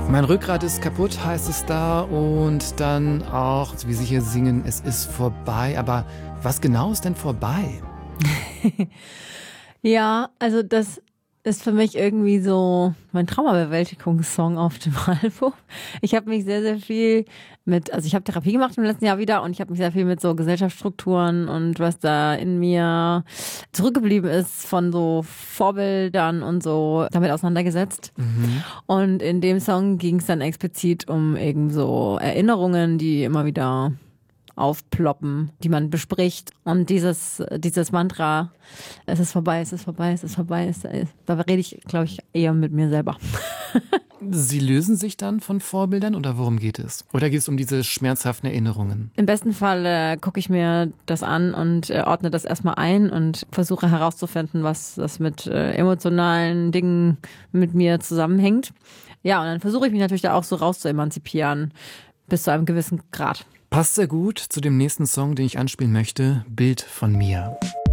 Mein Rückgrat ist kaputt, heißt es da. Und dann auch, wie Sie hier singen, es ist vorbei. Aber was genau ist denn vorbei? Ja, also das ist für mich irgendwie so mein Traumabewältigungssong auf dem Album. Ich habe mich sehr, sehr viel also ich habe Therapie gemacht im letzten Jahr wieder und ich habe mich sehr viel mit so Gesellschaftsstrukturen und was da in mir zurückgeblieben ist von so Vorbildern und so damit auseinandergesetzt. Und in dem Song ging es dann explizit um eben so Erinnerungen, die immer wieder aufploppen, die man bespricht. Und dieses Mantra, es ist vorbei, es ist vorbei, es ist vorbei, da rede ich, glaube ich, eher mit mir selber. Sie lösen sich dann von Vorbildern oder worum geht es? Oder geht es um diese schmerzhaften Erinnerungen? Im besten Fall gucke ich mir das an und ordne das erstmal ein und versuche herauszufinden, was das mit emotionalen Dingen mit mir zusammenhängt. Ja, und dann versuche ich mich natürlich da auch so raus zu emanzipieren, bis zu einem gewissen Grad. Passt sehr gut zu dem nächsten Song, den ich anspielen möchte, Bild von mir.